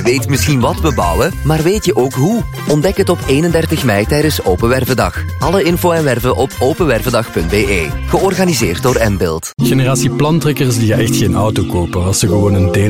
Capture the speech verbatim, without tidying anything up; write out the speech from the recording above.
weet misschien wat we bouwen, maar weet je ook hoe? Ontdek het op eenendertig mei tijdens Open Wervendag. Alle info en werven op openwervendag punt b e. Georganiseerd door Mbuild. Generatie plantrekkers die gaan echt geen auto kopen als ze gewoon een deel